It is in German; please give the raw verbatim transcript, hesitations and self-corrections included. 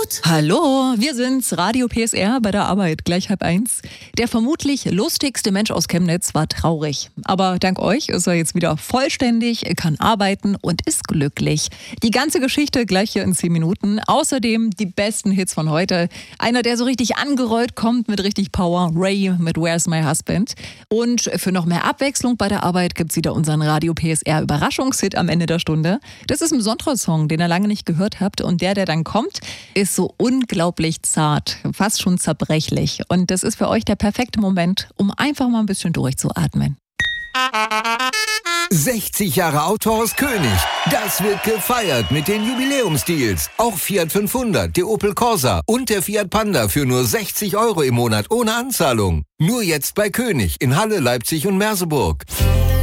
gut. Hallo, wir sind's, Radio P S R bei der Arbeit, gleich halb eins. Der vermutlich lustigste Mensch aus Chemnitz war traurig. Aber dank euch ist er jetzt wieder vollständig, kann arbeiten und ist glücklich. Die ganze Geschichte gleich hier in zehn Minuten. Außerdem die besten Hits von heute. Einer, der so richtig angerollt kommt mit richtig Power, Ray mit Where's My Husband. Und für noch mehr Abwechslung bei der Arbeit gibt's wieder unseren Radio P S R Überraschungshit am Ende der Stunde. Das ist ein besonderer Song, den ihr lange nicht gehört habt. Und der, der dann kommt, ist so unglaublich zart, fast schon zerbrechlich. Und das ist für euch der perfekte Moment, um einfach mal ein bisschen durchzuatmen. sechzig Jahre Autohaus König. Das wird gefeiert mit den Jubiläumsdeals. Auch Fiat fünfhundert, der Opel Corsa und der Fiat Panda für nur sechzig Euro im Monat ohne Anzahlung. Nur jetzt bei König in Halle, Leipzig und Merseburg.